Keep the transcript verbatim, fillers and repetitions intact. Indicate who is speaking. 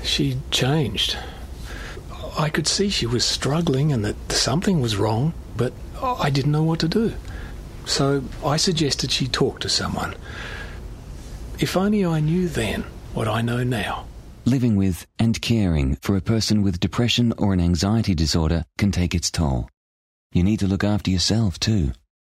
Speaker 1: She'd changed. I could see she was struggling and that something was wrong, but I didn't know what to do. So I suggested she talk to someone. If only I knew then what I know now.
Speaker 2: Living with and caring for a person with depression or an anxiety disorder can take its toll. You need to look after yourself too.